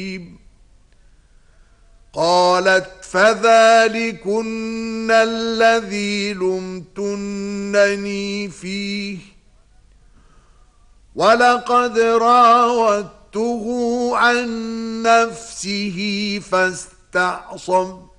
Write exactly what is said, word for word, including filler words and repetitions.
قالت فذلكن الذي لمتنني فيه ولقد راودته عن نفسه فاستعصم